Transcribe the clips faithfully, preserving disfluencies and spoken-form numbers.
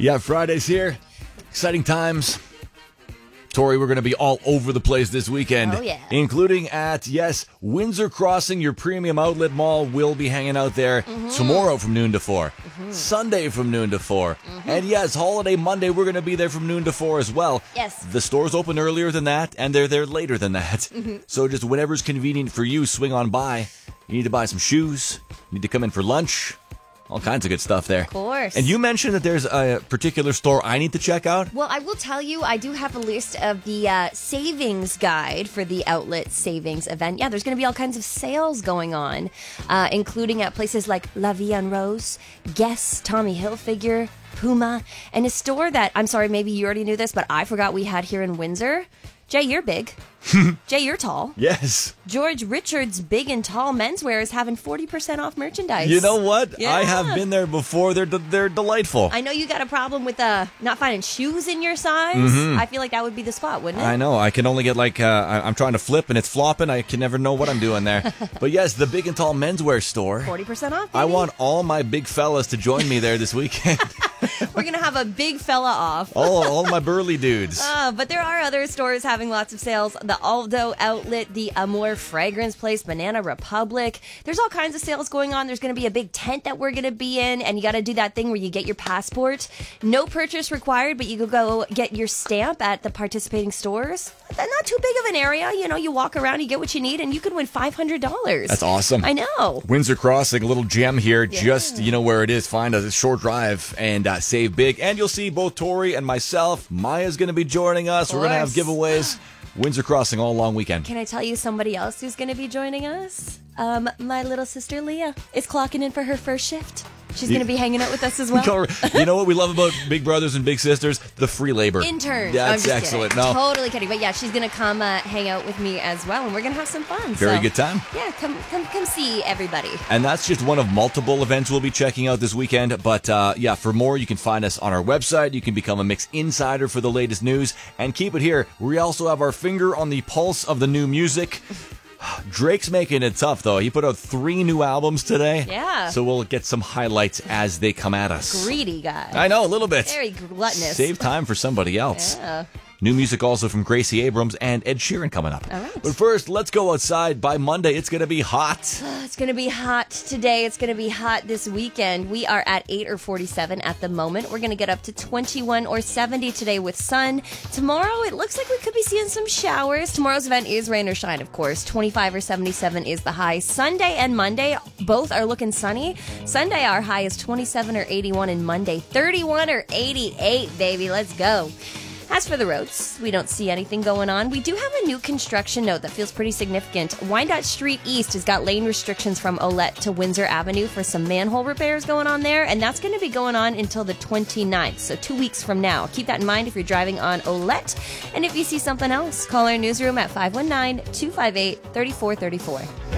Yeah, Friday's here. Exciting times. Tori, we're going to be all over the place this weekend. Oh, yeah. Including at, yes, Windsor Crossing, your premium outlet mall. We'll be hanging out there mm-hmm. tomorrow from noon to four. Mm-hmm. Sunday from noon to four. Mm-hmm. And yes, holiday Monday, we're going to be there from noon to four as well. Yes. The store's open earlier than that, and they're there later than that. Mm-hmm. So just whatever's convenient for you, swing on by. You need to buy some shoes. You need to come in for lunch. All kinds of good stuff there. Of course. And you mentioned that there's a particular store I need to check out. Well, I will tell you, I do have a list of the uh, savings guide for the outlet savings event. Yeah, there's going to be all kinds of sales going on, uh, including at places like La Vie en Rose, Guess, Tommy Hilfiger, Puma, and a store that, I'm sorry, maybe you already knew this, but I forgot we had here in Windsor. Jay, you're big. Jay, you're tall. Yes. George Richards Big and Tall Menswear is having forty percent off merchandise. You know what? Yeah. I have been there before. They're they're delightful. I know you got a problem with uh, not finding shoes in your size. Mm-hmm. I feel like that would be the spot, wouldn't it? I know. I can only get like, uh, I- I'm trying to flip and it's flopping. I can never know what I'm doing there. But yes, the Big and Tall Menswear store. forty percent off, baby. I want all my big fellas to join me there this weekend. We're going to have a big fella off. all, all my burly dudes. Uh, but there are other stores having lots of sales. The Aldo Outlet, the Amore Fragrance Place, Banana Republic. There's all kinds of sales going on. There's going to be a big tent that we're going to be in, and you got to do that thing where you get your passport. No purchase required, but you could go get your stamp at the participating stores. Not too big of an area. You know, you walk around, you get what you need, and you could win five hundred dollars. That's awesome. I know. Windsor Crossing, a little gem here, Yeah. just, you know where it is. Find a short drive and uh, save big. And you'll see both Tori and myself. Maya's going to be joining us. We're going to have giveaways. Windsor Crossing all long weekend. Can I tell you somebody else who's going to be joining us? Um, my little sister Leah is clocking in for her first shift. She's going to be hanging out with us as well. You know what we love about big brothers and big sisters? The free labor. Intern. That's I'm just excellent. Kidding. No. Totally kidding. But yeah, she's going to come uh, hang out with me as well, and we're going to have some fun. Very so, good time. Yeah, come, come, come see everybody. And that's just one of multiple events we'll be checking out this weekend. But uh, yeah, for more, you can find us on our website. You can become a Mix Insider for the latest news. And keep it here. We also have our finger on the pulse of the new music. Drake's making it tough, though. He put out three new albums today. Yeah. So we'll get some highlights as they come at us. Greedy guy. I know, a little bit. Very gluttonous. Save time for somebody else. Yeah. New music also from Gracie Abrams and Ed Sheeran coming up. All right. But first, let's go outside. By Monday, it's going to be hot. It's going to be hot today. It's going to be hot this weekend. We are at eight or forty-seven at the moment. We're going to get up to twenty-one or seventy today with sun. Tomorrow, it looks like we could be seeing some showers. Tomorrow's event is rain or shine, of course. twenty-five or seventy-seven is the high. Sunday and Monday, both are looking sunny. Sunday, our high is twenty-seven or eighty-one, and Monday, thirty-one or eighty-eight, baby. Let's go. As for the roads, we don't see anything going on. We do have a new construction note that feels pretty significant. Wyandotte Street East has got lane restrictions from Olette to Windsor Avenue for some manhole repairs going on there, and that's going to be going on until the twenty-ninth, so two weeks from now. Keep that in mind if you're driving on Olette. And if you see something else, call our newsroom at five one nine, two five eight, three four three four.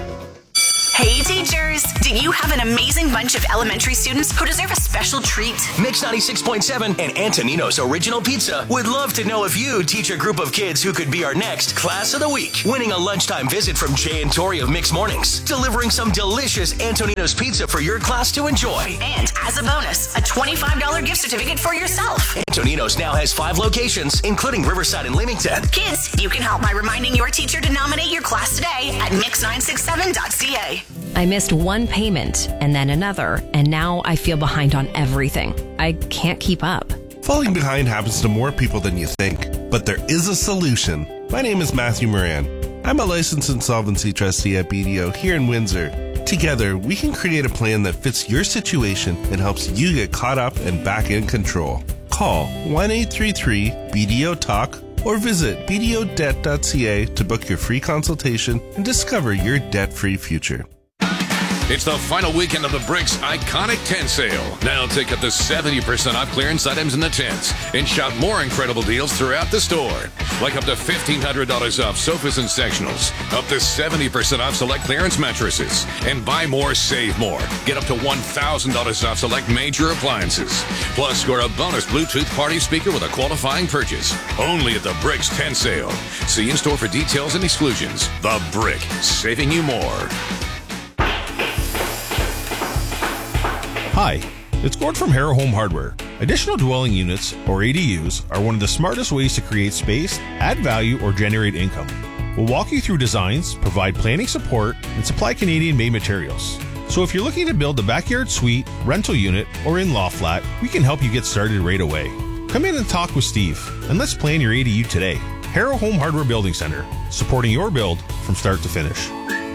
Hey teachers! Do you have an amazing bunch of elementary students who deserve a special treat? Mix ninety-six point seven and Antonino's Original Pizza would love to know if you teach a group of kids who could be our next Class of the Week. Winning a lunchtime visit from Jay and Tori of Mix Mornings. Delivering some delicious Antonino's Pizza for your class to enjoy. And as a bonus, a twenty-five dollars gift certificate for yourself. Antonino's now has five locations, including Riverside and Leamington. Kids, you can help by reminding your teacher to nominate your class today at mix nine six seven dot c a. I missed one payment and then another, and now I feel behind on everything. I can't keep up. Falling behind happens to more people than you think, but there is a solution. My name is Matthew Moran. I'm a licensed insolvency trustee at B D O here in Windsor. Together, we can create a plan that fits your situation and helps you get caught up and back in control. Call one eight three three B D O Talk or visit b d o debt dot c a to book your free consultation and discover your debt-free future. It's the final weekend of the Bricks Iconic Tent Sale. Now take up to seventy percent off clearance items in the tents and shop more incredible deals throughout the store. Like up to fifteen hundred dollars off sofas and sectionals, up to seventy percent off select clearance mattresses, and buy more, save more. Get up to one thousand dollars off select major appliances. Plus, score a bonus Bluetooth party speaker with a qualifying purchase. Only at the Bricks Tent Sale. See in store for details and exclusions. The Brick, saving you more. Hi, It's scored from Harrow Home Hardware. Additional dwelling units, or A D Us, are one of the smartest ways to create space, add value, or generate income. We'll walk you through designs, provide planning support, and supply Canadian-made materials. So if you're looking to build a backyard suite, rental unit, or in-law flat, we can help you get started right away. Come in and talk with Steve, and let's plan your A D U today. Harrow Home Hardware Building Center, supporting your build from start to finish.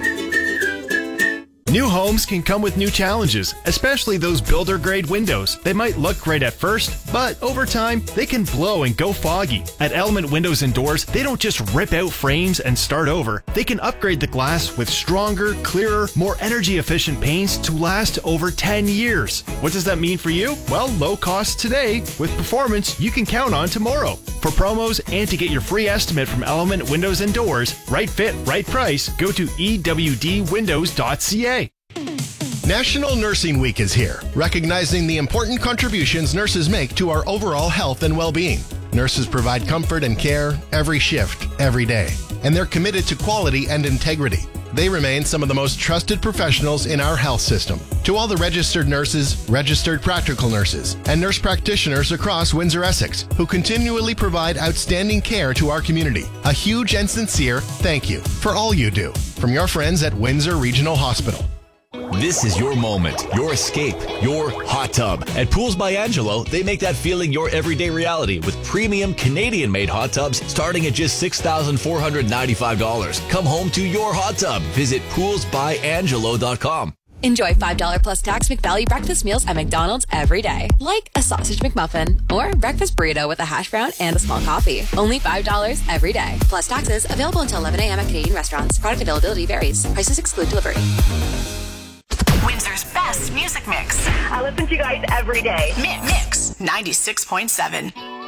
New homes can come with new challenges, especially those builder-grade windows. They might look great at first, but over time, they can blow and go foggy. At Element Windows and Doors, they don't just rip out frames and start over. They can upgrade the glass with stronger, clearer, more energy-efficient paints to last over ten years. What does that mean for you? Well, low cost today with performance you can count on tomorrow. For promos and to get your free estimate from Element Windows and Doors, right fit, right price, go to e w d windows dot c a. National Nursing Week is here, recognizing the important contributions nurses make to our overall health and well-being. Nurses provide comfort and care every shift, every day, and they're committed to quality and integrity. They remain some of the most trusted professionals in our health system. To all the registered nurses, registered practical nurses, and nurse practitioners across Windsor-Essex who continually provide outstanding care to our community, a huge and sincere thank you for all you do. From your friends at Windsor Regional Hospital. This is your moment, your escape, your hot tub. At Pools by Angelo, they make that feeling your everyday reality with premium Canadian-made hot tubs starting at just six thousand four hundred ninety-five dollars. Come home to your hot tub. Visit pools by angelo dot com. Enjoy five dollars plus tax McValue breakfast meals at McDonald's every day. Like a sausage McMuffin or breakfast burrito with a hash brown and a small coffee. Only five dollars every day. Plus taxes. Available until eleven a.m. at Canadian restaurants. Product availability varies. Prices exclude delivery. Windsor's best music mix. I listen to you guys every day. Mi- Mix ninety-six point seven.